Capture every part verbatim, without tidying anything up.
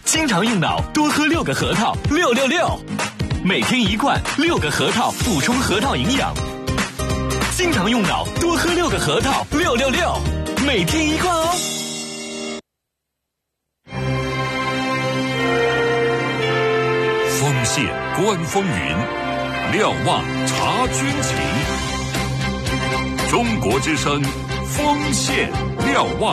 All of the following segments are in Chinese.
经常用脑，多喝六个核桃，六六六。每天一罐，六个核桃，补充核桃营养。经常用脑，多喝六个核桃，六六六。每天一罐哦。 锋线观风云，瞭望察军情。中国之声，锋线瞭望。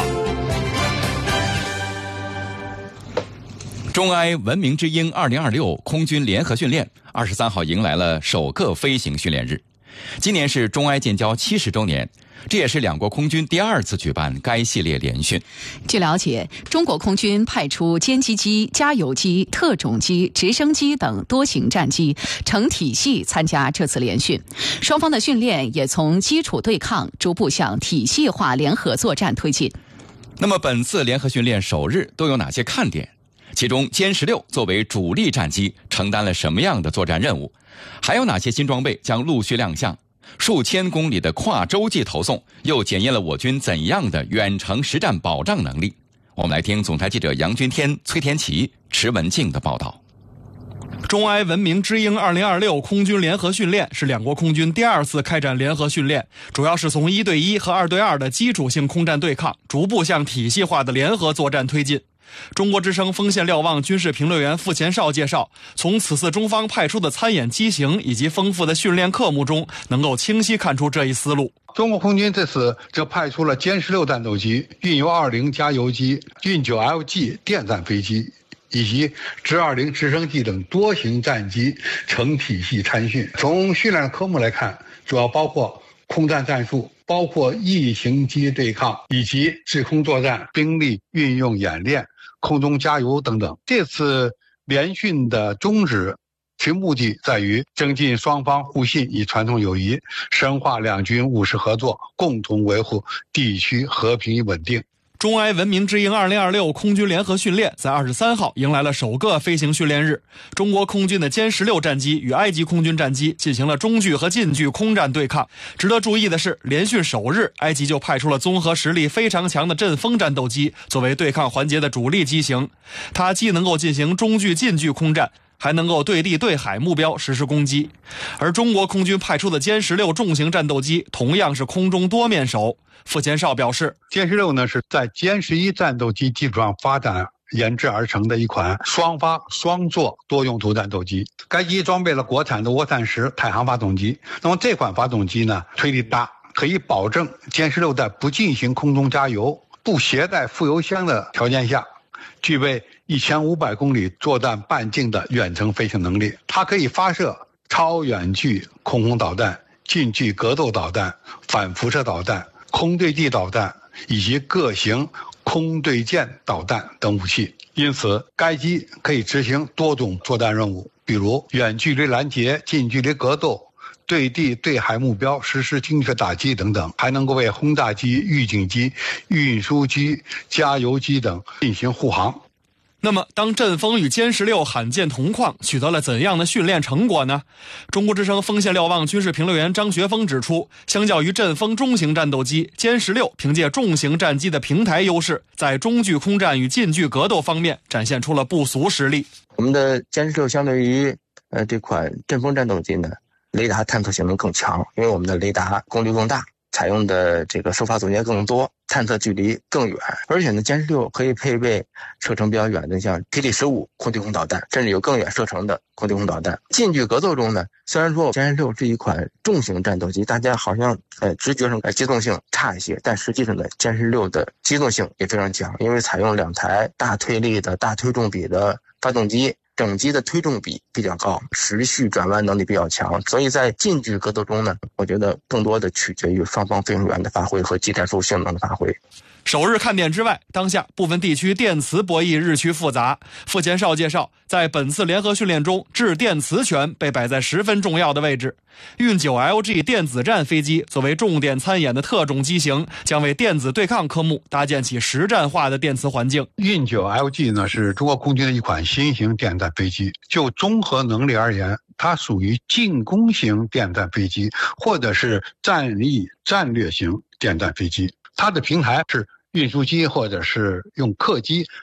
中埃文明之鹰二零二六空军联合训练二十三号迎来了首个飞行训练日。今年是中埃建交七十周年，这也是两国空军第二次举办该系列联训。 据了解，中国空军派出歼击机、加油机、特种机、直升机等多型战机成体系参加这次联训，双方的训练也从基础对抗逐步向体系化联合作战推进。 那么本次联合训练首日都有哪些看点？其中歼十六作为主力战机承担了什么样的作战任务？还有哪些新装备将陆续亮相？数千公里的跨洲际投送又检验了我军怎样的远程实战保障能力？我们来听总台记者杨军天、崔天琪、池文静的报道。 中埃文明之鹰二零二六空军联合训练是两国空军第二次开展联合训练，主要是从一对一和二对二的基础性空战对抗，逐步向体系化的联合作战推进。中国之声锋线瞭望军事评论员傅前绍介绍，从此次中方派出的参演机型以及丰富的训练科目中，能够清晰看出这一思路。 中国空军这次则派出了歼十六战斗机、运油二零加油机、运九 L G 电战飞机以及直二零直升机等多型战机成体系参训。从训练科目来看，主要包括空战战术，包括异形机对抗以及制空作战、兵力运用演练、空中加油等等。这次联训的宗旨其目的在于增进双方互信与传统友谊，深化两军务实合作，共同维护地区和平与稳定。 中埃文明之鹰二零二六空军联合训练在二十三号迎来了首个飞行训练日。中国空军的歼十六战机与埃及空军战机进行了中距和近距空战对抗。值得注意的是，联训首日，埃及就派出了综合实力非常强的阵风战斗机作为对抗环节的主力机型，它既能够进行中距、近距空战，还能够对地对海目标实施攻击。而中国空军派出的歼十六重型战斗机同样是空中多面手。傅前绍表示， 歼十六呢是在歼十一战斗机基础上发展研制而成的一款双发双座多用途战斗机。该机装备了国产的涡扇十太行发动机。那么这款发动机呢，推力大，可以保证歼十六在不进行空中加油、不携带副油箱的条件下，具备一千五百公里作战半径的远程飞行能力。它可以发射超远距空空导弹、近距格斗导弹、反辐射导弹、空对地导弹以及各型空对舰导弹等武器。因此该机可以执行多种作战任务，比如远距离拦截、近距离格斗、对地对海目标实施精确打击等等，还能够为轰炸机、预警机、运输机、加油机等进行护航。 那么当阵风与歼十六罕见同框，取得了怎样的训练成果呢？中国之声锋线瞭望军事评论员张学峰指出，相较于阵风中型战斗机，歼十六凭借重型战机的平台优势，在中距空战与近距格斗方面展现出了不俗实力。 我们的歼十六相对于呃这款阵风战斗机呢，雷达探测性能更强，因为我们的雷达功率更大，采用的这个收发组件更多，探测距离更远，而且呢，歼十六可以配备射程比较远的像 T D 十五 空对空导弹，甚至有更远射程的空对空导弹。近距格斗中呢，虽然说歼十六是一款重型战斗机，大家好像呃直觉上呃机动性差一些，但实际上呢，歼十六的机动性也非常强，因为采用两台大推力的大推重比的发动机。整机的推重比比较高，时序转弯能力比较强，所以在近距格斗中呢，我觉得更多的取决于双方飞行员的发挥和机战术性能的发挥。 首日看点之外，当下部分地区电磁博弈日趋复杂。傅前绍介绍，在本次联合训练中，制电磁权被摆在十分重要的位置。运九 L G 电子战飞机作为重点参演的特种机型，将为电子对抗科目搭建起实战化的电磁环境。 运九 L G 呢是中国空军的一款新型电战飞机，就综合能力而言，它属于进攻型电战飞机，或者是战力战略型电战飞机。它的平台是运输机或者是用客机